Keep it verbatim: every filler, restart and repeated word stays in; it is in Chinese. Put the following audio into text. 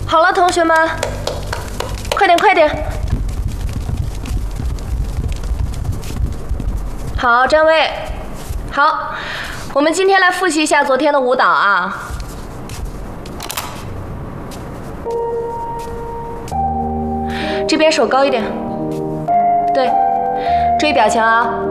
好了，同学们，快点快点！好，站位。好，我们今天来复习一下昨天的舞蹈啊。这边手高一点。对，注意表情啊。